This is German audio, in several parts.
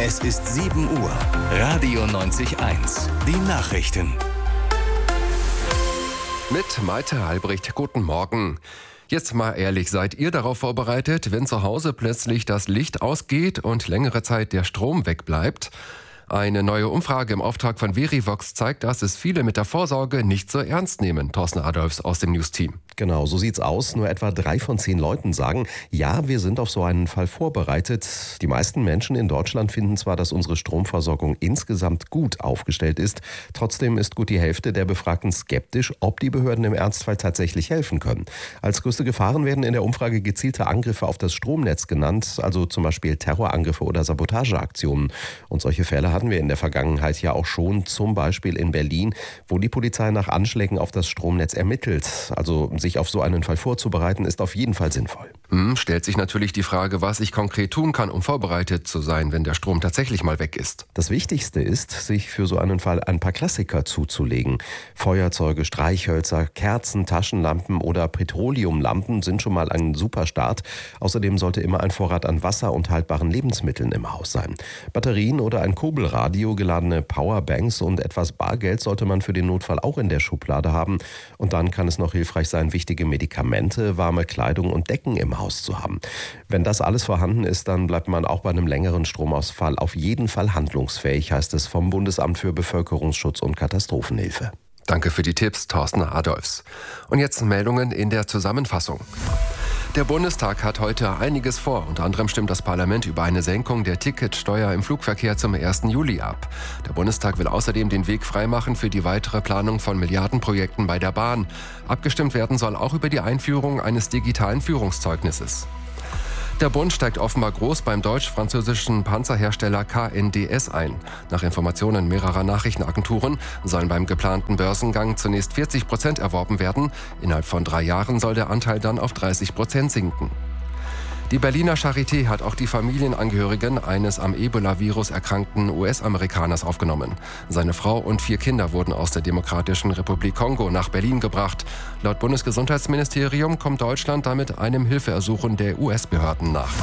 Es ist 7 Uhr. Radio 90.1. Die Nachrichten. Mit Malte Albrecht, guten Morgen. Jetzt mal ehrlich, seid ihr darauf vorbereitet, wenn zu Hause plötzlich das Licht ausgeht und längere Zeit der Strom wegbleibt? Eine neue Umfrage im Auftrag von Verivox zeigt, dass es viele mit der Vorsorge nicht so ernst nehmen. Thorsten Adolfs aus dem News-Team. Genau, so sieht's aus. Nur etwa 3 von 10 Leuten sagen, ja, wir sind auf so einen Fall vorbereitet. Die meisten Menschen in Deutschland finden zwar, dass unsere Stromversorgung insgesamt gut aufgestellt ist. Trotzdem ist gut die Hälfte der Befragten skeptisch, ob die Behörden im Ernstfall tatsächlich helfen können. Als größte Gefahren werden in der Umfrage gezielte Angriffe auf das Stromnetz genannt, also zum Beispiel Terrorangriffe oder Sabotageaktionen. Und solche Fälle hatten wir in der Vergangenheit ja auch schon, zum Beispiel in Berlin, wo die Polizei nach Anschlägen auf das Stromnetz ermittelt. Also sich auf so einen Fall vorzubereiten, ist auf jeden Fall sinnvoll. Stellt sich natürlich die Frage, was ich konkret tun kann, um vorbereitet zu sein, wenn der Strom tatsächlich mal weg ist. Das Wichtigste ist, sich für so einen Fall ein paar Klassiker zuzulegen. Feuerzeuge, Streichhölzer, Kerzen, Taschenlampen oder Petroleumlampen sind schon mal ein super Start. Außerdem sollte immer ein Vorrat an Wasser und haltbaren Lebensmitteln im Haus sein. Batterien oder ein Kurbelradio, geladene Powerbanks und etwas Bargeld sollte man für den Notfall auch in der Schublade haben. Und dann kann es noch hilfreich sein, wichtige Medikamente, warme Kleidung und Decken im Haus zu haben. Wenn das alles vorhanden ist, dann bleibt man auch bei einem längeren Stromausfall auf jeden Fall handlungsfähig, heißt es vom Bundesamt für Bevölkerungsschutz und Katastrophenhilfe. Danke für die Tipps, Thorsten Adolfs. Und jetzt Meldungen in der Zusammenfassung. Der Bundestag hat heute einiges vor. Unter anderem stimmt das Parlament über eine Senkung der Ticketsteuer im Flugverkehr zum 1. Juli ab. Der Bundestag will außerdem den Weg freimachen für die weitere Planung von Milliardenprojekten bei der Bahn. Abgestimmt werden soll auch über die Einführung eines digitalen Führungszeugnisses. Der Bund steigt offenbar groß beim deutsch-französischen Panzerhersteller KNDS ein. Nach Informationen mehrerer Nachrichtenagenturen sollen beim geplanten Börsengang zunächst 40% erworben werden. Innerhalb von 3 Jahren soll der Anteil dann auf 30% sinken. Die Berliner Charité hat auch die Familienangehörigen eines am Ebola-Virus erkrankten US-Amerikaners aufgenommen. Seine Frau und 4 Kinder wurden aus der Demokratischen Republik Kongo nach Berlin gebracht. Laut Bundesgesundheitsministerium kommt Deutschland damit einem Hilfeersuchen der US-Behörden nach.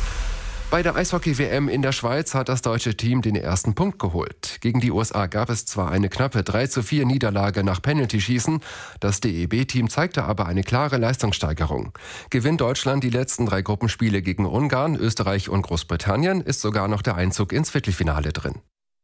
Bei der Eishockey-WM in der Schweiz hat das deutsche Team den ersten Punkt geholt. Gegen die USA gab es zwar eine knappe 3:4 Niederlage nach Penaltyschießen, das DEB-Team zeigte aber eine klare Leistungssteigerung. Gewinnt Deutschland die letzten 3 Gruppenspiele gegen Ungarn, Österreich und Großbritannien, ist sogar noch der Einzug ins Viertelfinale drin.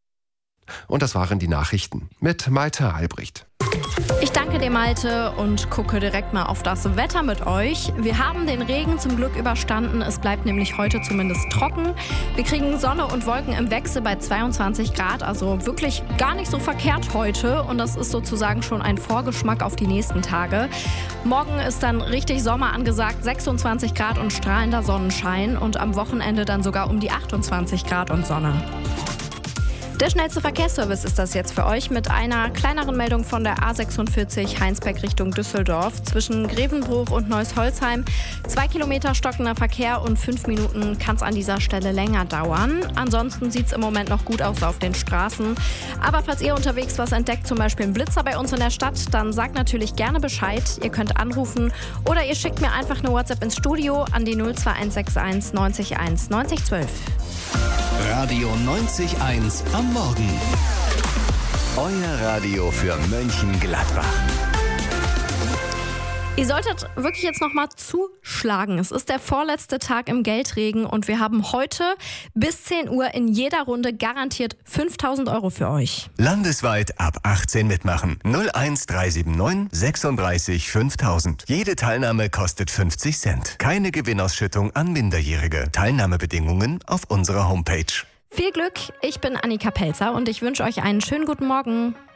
Und das waren die Nachrichten mit Malte Albrecht. Ich danke dir, Malte, und gucke direkt mal auf das Wetter mit euch. Wir haben den Regen zum Glück überstanden. Es bleibt nämlich heute zumindest trocken. Wir kriegen Sonne und Wolken im Wechsel bei 22 Grad, also wirklich gar nicht so verkehrt heute. Und das ist sozusagen schon ein Vorgeschmack auf die nächsten Tage. Morgen ist dann richtig Sommer angesagt, 26 Grad und strahlender Sonnenschein. Und am Wochenende dann sogar um die 28 Grad und Sonne. Der schnellste Verkehrsservice ist das jetzt für euch mit einer kleineren Meldung von der A46 Heinsberg Richtung Düsseldorf. Zwischen Grevenbruch und Neuss-Holzheim 2 Kilometer stockender Verkehr und 5 Minuten kann es an dieser Stelle länger dauern. Ansonsten sieht es im Moment noch gut aus auf den Straßen. Aber falls ihr unterwegs was entdeckt, zum Beispiel einen Blitzer bei uns in der Stadt, dann sagt natürlich gerne Bescheid. Ihr könnt anrufen oder ihr schickt mir einfach eine WhatsApp ins Studio an die 02161 90 1 90 12. Radio 90.1 am Morgen. Euer Radio für Mönchengladbach. Ihr solltet wirklich jetzt noch mal zuschlagen. Es ist der vorletzte Tag im Geldregen und wir haben heute bis 10 Uhr in jeder Runde garantiert 5.000 € für euch. Landesweit ab 18 mitmachen. 01379 36 5000. Jede Teilnahme kostet 50 Cent. Keine Gewinnausschüttung an Minderjährige. Teilnahmebedingungen auf unserer Homepage. Viel Glück, ich bin Annika Pelzer und ich wünsche euch einen schönen guten Morgen.